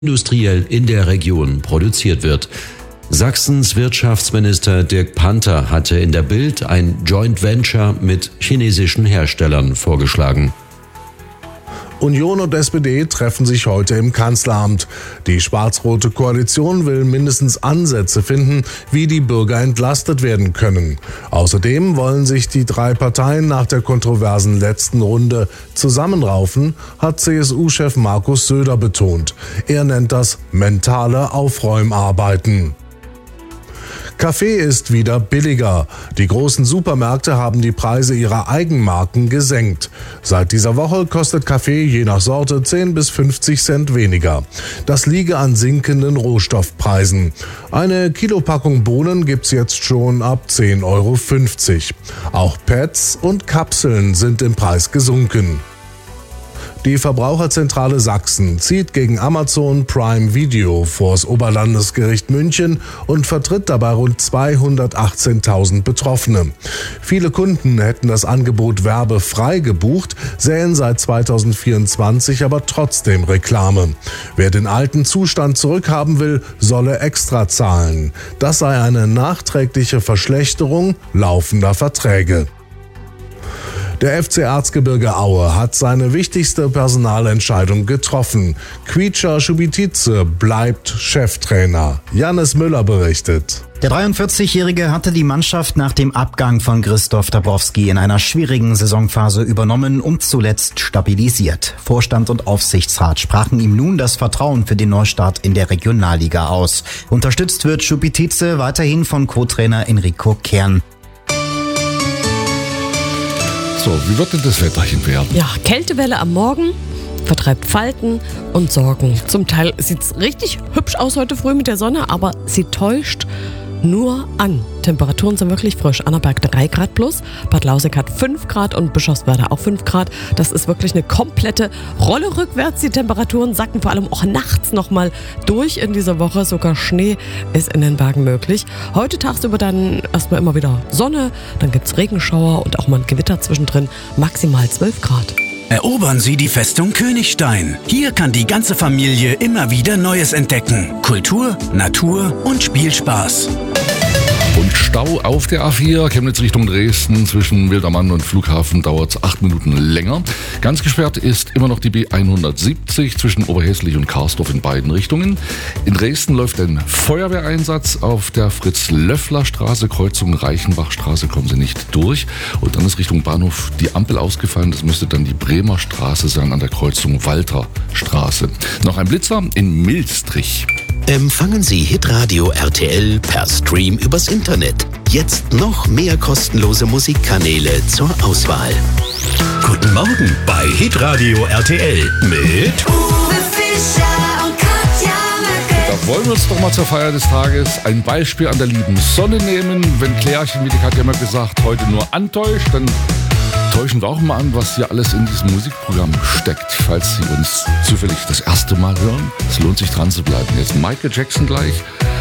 industriell in der Region produziert wird. Sachsens Wirtschaftsminister Dirk Panther hatte in der Bild ein Joint Venture mit chinesischen Herstellern vorgeschlagen. Union und SPD treffen sich heute im Kanzleramt. Die schwarz-rote Koalition will mindestens Ansätze finden, wie die Bürger entlastet werden können. Außerdem wollen sich die drei Parteien nach der kontroversen letzten Runde zusammenraufen, hat CSU-Chef Markus Söder betont. Er nennt das mentale Aufräumarbeiten. Kaffee ist wieder billiger. Die großen Supermärkte haben die Preise ihrer Eigenmarken gesenkt. Seit dieser Woche kostet Kaffee je nach Sorte 10 bis 50 Cent weniger. Das liege an sinkenden Rohstoffpreisen. Eine Kilopackung Bohnen gibt's jetzt schon ab 10,50 €. Auch Pads und Kapseln sind im Preis gesunken. Die Verbraucherzentrale Sachsen zieht gegen Amazon Prime Video vors Oberlandesgericht München und vertritt dabei rund 218.000 Betroffene. Viele Kunden hätten das Angebot werbefrei gebucht, sähen seit 2024 aber trotzdem Reklame. Wer den alten Zustand zurückhaben will, solle extra zahlen. Das sei eine nachträgliche Verschlechterung laufender Verträge. Der FC Erzgebirge Aue hat seine wichtigste Personalentscheidung getroffen. Kvicha Subitice bleibt Cheftrainer. Jannis Müller berichtet. Der 43-Jährige hatte die Mannschaft nach dem Abgang von Christoph Dabrowski in einer schwierigen Saisonphase übernommen und zuletzt stabilisiert. Vorstand und Aufsichtsrat sprachen ihm nun das Vertrauen für den Neustart in der Regionalliga aus. Unterstützt wird Subitice weiterhin von Co-Trainer Enrico Kern. So, wie wird denn das Wetterchen werden? Ja, Kältewelle am Morgen vertreibt Falten und Sorgen. Zum Teil sieht es richtig hübsch aus heute früh mit der Sonne, aber sie täuscht nur an. Temperaturen sind wirklich frisch. Annaberg 3 Grad plus, Bad Lausick hat 5 Grad und Bischofswerda auch 5 Grad. Das ist wirklich eine komplette Rolle rückwärts. Die Temperaturen sacken vor allem auch nachts nochmal durch in dieser Woche. Sogar Schnee ist in den Bergen möglich. Heute tagsüber dann erstmal immer wieder Sonne, dann gibt es Regenschauer und auch mal ein Gewitter zwischendrin. Maximal 12 Grad. Erobern Sie die Festung Königstein. Hier kann die ganze Familie immer wieder Neues entdecken. Kultur, Natur und Spielspaß. Und Stau auf der A4, Chemnitz Richtung Dresden, zwischen Wildermann und Flughafen dauert es 8 Minuten länger. Ganz gesperrt ist immer noch die B170 zwischen Oberhäslich und Karsdorf in beiden Richtungen. In Dresden läuft ein Feuerwehreinsatz auf der Fritz-Löffler-Straße, Kreuzung Reichenbachstraße, kommen Sie nicht durch. Und dann ist Richtung Bahnhof die Ampel ausgefallen, das müsste dann die Bremer Straße sein an der Kreuzung Walterstraße. Noch ein Blitzer in Milstrich. Empfangen Sie Hitradio RTL per Stream übers Internet. Jetzt noch mehr kostenlose Musikkanäle zur Auswahl. Guten Morgen bei Hitradio RTL mit Uwe Fischer und Katja Möcke. Da wollen wir uns doch mal zur Feier des Tages ein Beispiel an der lieben Sonne nehmen. Wenn Klärchen, wie die Katja Möcke sagt, heute nur antäuscht, dann täuschen wir auch mal an, was hier alles in diesem Musikprogramm steckt. Falls Sie uns zufällig das erste Mal hören, es lohnt sich dran zu bleiben. Jetzt Michael Jackson gleich.